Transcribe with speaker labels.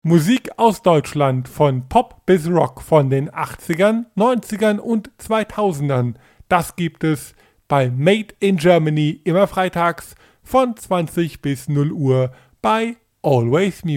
Speaker 1: Musik aus Deutschland von Pop bis Rock von den 80ern, 90ern und 2000ern. Das gibt es bei Made in Germany immer freitags von 20 bis 0 Uhr bei Always Music.